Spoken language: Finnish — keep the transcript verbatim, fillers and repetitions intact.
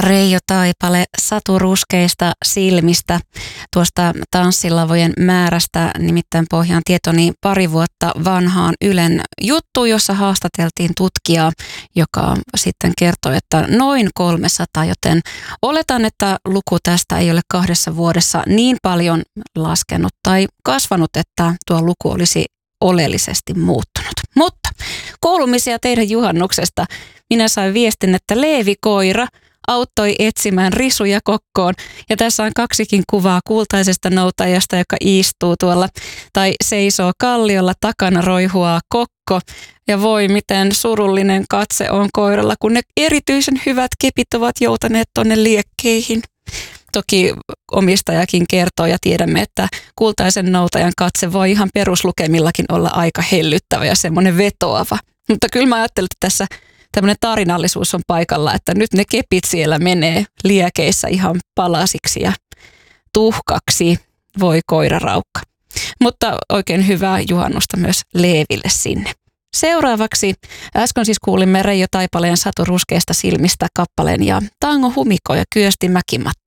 Reijo Taipale Satu ruskeista silmistä, tuosta tanssilavojen määrästä, nimittäin pohjaan tietoni pari vuotta vanhaan Ylen juttu, jossa haastateltiin tutkijaa, joka sitten kertoi, että noin kolmesataa, joten oletan, että luku tästä ei ole kahdessa vuodessa niin paljon laskenut tai kasvanut, että tuo luku olisi oleellisesti muuttunut. Mutta kuulumisia teidän juhannuksesta. Minä sain viestin, että Leevi koira auttoi etsimään risuja kokkoon. Ja tässä on kaksikin kuvaa kultaisesta noutajasta, joka istuu tuolla tai seisoo kalliolla, takana roihuaa kokko. Ja voi miten surullinen katse on koiralla, kun ne erityisen hyvät kepit ovat joutaneet tonne liekkeihin. Toki omistajakin kertoo ja tiedämme, että kultaisen noutajan katse voi ihan peruslukemillakin olla aika hellyttävä ja semmoinen vetoava. Mutta kyllä mä ajattelen, että tässä tämmöinen tarinallisuus on paikalla, että nyt ne kepit siellä menee liekeissä ihan palasiksi ja tuhkaksi. Voi koiraraukka. Mutta oikein hyvää juhannusta myös Leeville sinne. Seuraavaksi äsken siis kuulimme Reijo Taipaleen Satu ruskeista silmistä kappaleen ja Tango Humiko ja Kyösti Mäkimatto.